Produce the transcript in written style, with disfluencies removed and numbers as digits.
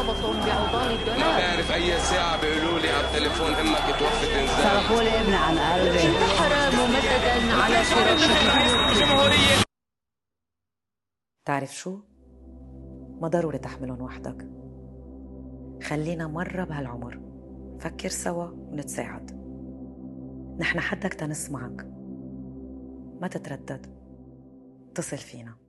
مرتبط بأوضاع ما الدولار. بعرف أي ساعة بيقولوا لي على التليفون أمك توفت إنزال. صرفوا لي ابني عن قلبي. انتحر ممددا على فراشه. تعرف شو؟ ما ضروري تحملهم وحدك. خلينا مرة بهالعمر فكر سوا ونتساعد. نحن حدك تنسمعك. ما تتردد، اتصل فينا.